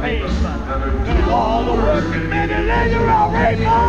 rape. All the working men and ladies are rape.